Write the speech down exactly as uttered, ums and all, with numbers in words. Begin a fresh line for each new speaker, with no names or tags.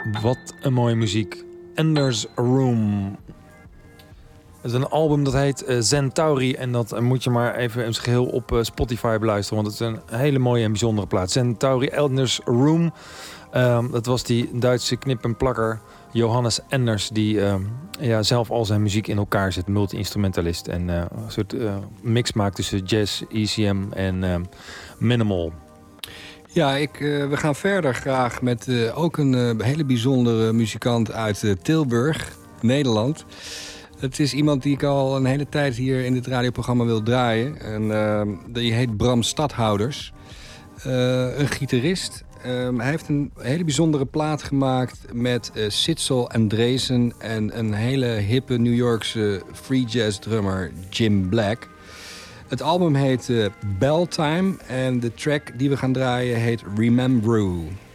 Wat een mooie muziek. Ender's Room. Het is een album dat heet uh, Centauri. En dat uh, moet je maar even in zijn geheel op uh, Spotify beluisteren. Want het is een hele mooie en bijzondere plaat. Centauri, Ender's Room. Um, dat was die Duitse knip- en plakker Johannes Enders. Die um, ja, zelf al zijn muziek in elkaar zet. Multi-instrumentalist. En uh, een soort uh, mix maakt tussen jazz, E C M en uh, minimal.
Ja, ik, uh, we gaan verder graag met uh, ook een uh, hele bijzondere muzikant uit uh, Tilburg, Nederland. Het is iemand die ik al een hele tijd hier in dit radioprogramma wil draaien. En, uh, die heet Bram Stadhouders. Uh, een gitarist. Um, hij heeft een hele bijzondere plaat gemaakt met uh, Sitzel Andresen en een hele hippe New Yorkse free jazz drummer Jim Black. Het album heet uh, Bell Time en de track die we gaan draaien heet Remembrew.